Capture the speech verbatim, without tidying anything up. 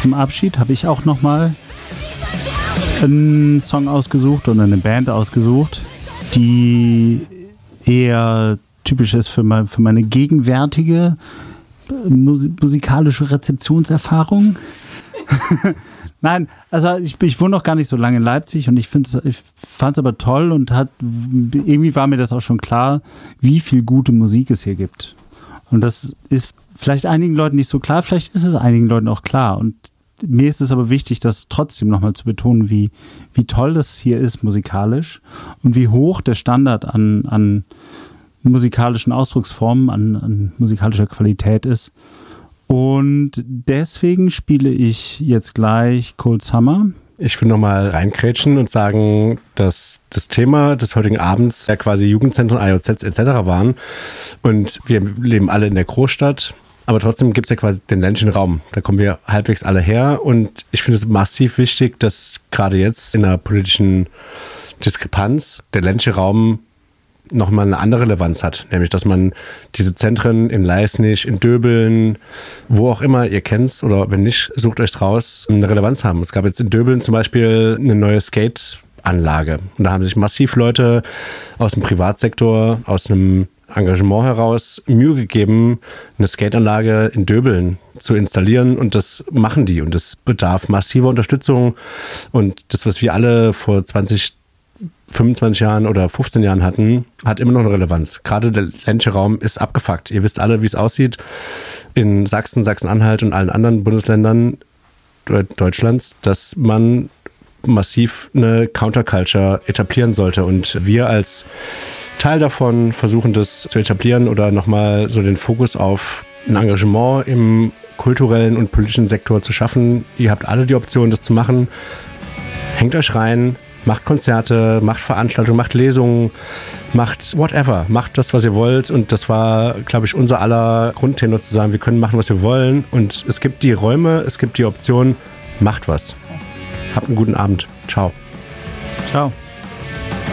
zum Abschied habe ich auch nochmal einen Song ausgesucht oder eine Band ausgesucht, die eher typisch ist für, mein, für meine gegenwärtige musikalische Rezeptionserfahrung. Nein, also ich, ich wohne noch gar nicht so lange in Leipzig und ich, ich fand es aber toll und hat, irgendwie war mir das auch schon klar, wie viel gute Musik es hier gibt. Und das ist vielleicht einigen Leuten nicht so klar, vielleicht ist es einigen Leuten auch klar. Und mir ist es aber wichtig, das trotzdem nochmal zu betonen, wie, wie toll das hier ist musikalisch und wie hoch der Standard an, an musikalischen Ausdrucksformen, an, an musikalischer Qualität ist. Und deswegen spiele ich jetzt gleich Cold Summer. Ich will nochmal reinkrätschen und sagen, dass das Thema des heutigen Abends ja quasi Jugendzentren, I O Zs et cetera waren. Und wir leben alle in der Großstadt, aber trotzdem gibt es ja quasi den ländlichen Raum. Da kommen wir halbwegs alle her. Und ich finde es massiv wichtig, dass gerade jetzt in einer politischen Diskrepanz der ländliche Raum nochmal eine andere Relevanz hat, nämlich dass man diese Zentren in Leisnig, in Döbeln, wo auch immer, ihr kennt's oder wenn nicht, sucht euch raus, eine Relevanz haben. Es gab jetzt in Döbeln zum Beispiel eine neue Skate-Anlage und da haben sich massiv Leute aus dem Privatsektor, aus einem Engagement heraus Mühe gegeben, eine Skateanlage in Döbeln zu installieren und das machen die und das bedarf massiver Unterstützung und das, was wir alle vor zwanzig fünfundzwanzig Jahren oder fünfzehn Jahren hatten, hat immer noch eine Relevanz. Gerade der ländliche Raum ist abgefuckt. Ihr wisst alle, wie es aussieht in Sachsen, Sachsen-Anhalt und allen anderen Bundesländern Deutschlands, dass man massiv eine Counterculture etablieren sollte. Und wir als Teil davon versuchen, das zu etablieren oder nochmal so den Fokus auf ein Engagement im kulturellen und politischen Sektor zu schaffen. Ihr habt alle die Option, das zu machen. Hängt euch rein. Macht Konzerte, macht Veranstaltungen, macht Lesungen, macht whatever. Macht das, was ihr wollt. Und das war, glaube ich, unser aller Grundtenor zu sagen, wir können machen, was wir wollen. Und es gibt die Räume, es gibt die Option. Macht was. Habt einen guten Abend. Ciao. Ciao.